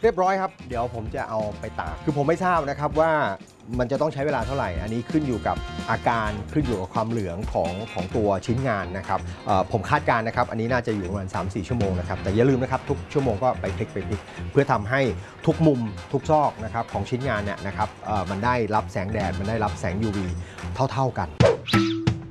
รียบร้อยครับเดี๋ยวผมจะเอาไปตากคือผมไม่ทราบนะครับว่ามันจะต้องใช้เวลาเท่าไหร่อันนี้ขึ้นอยู่กับอาการขึ้นอยู่กับความเหลืองของตัวชิ้นงานนะครับผมคาดการณ์นะครับอันนี้น่าจะอยู่ประมาณ 3-4 ชั่วโมงนะครับแต่อย่าลืมนะครับทุกชั่วโมงก็ไปพลิกเพื่อทำให้ทุกมุมทุกซอกนะครับของชิ้นงานเนี่ยนะครับมันได้รับแสงแดดมันได้รับแสง UV เท่าๆกัน